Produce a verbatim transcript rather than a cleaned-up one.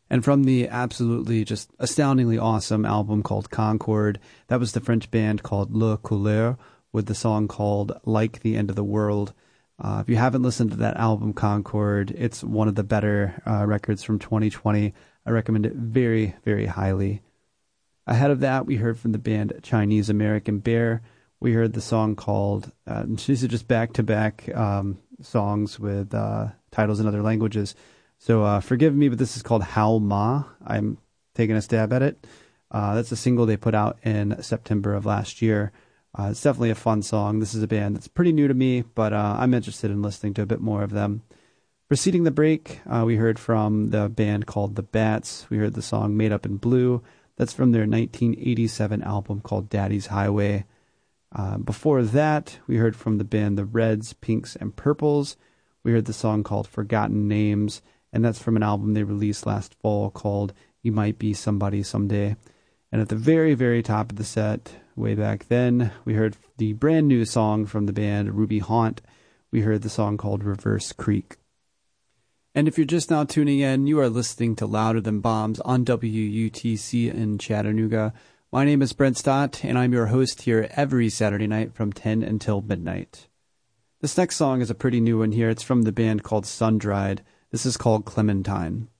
And from the absolutely just astoundingly awesome album called Concord, that was the French band called Le Couleur with the song called Like the End of the World. Uh, if you haven't listened to that album, Concord, it's one of the better uh, records from twenty twenty. I recommend it very, very highly. Ahead of that, we heard from the band Chinese American Bear. We heard the song called, uh, these are just back-to-back um, songs with uh, titles in other languages. So uh, forgive me, but this is called How Ma. I'm taking a stab at it. Uh, that's a single they put out in September of last year. Uh, it's definitely a fun song. This is a band that's pretty new to me, but uh, I'm interested in listening to a bit more of them. Preceding the break, uh, we heard from the band called The Bats. We heard the song Made Up in Blue. That's from their nineteen eighty-seven album called Daddy's Highway. Uh, before that, we heard from the band The Reds, Pinks, and Purples. We heard the song called Forgotten Names, and that's from an album they released last fall called You Might Be Somebody Someday. And at the very, very top of the set, way back then, we heard the brand new song from the band Ruby Haunt. We heard the song called Reverse Creek. And if you're just now tuning in, you are listening to Louder Than Bombs on W U T C in Chattanooga. My name is Brent Stott, and I'm your host here every Saturday night from ten until midnight. This next song is a pretty new one here. It's from the band called Sun Dried. This is called Clementine.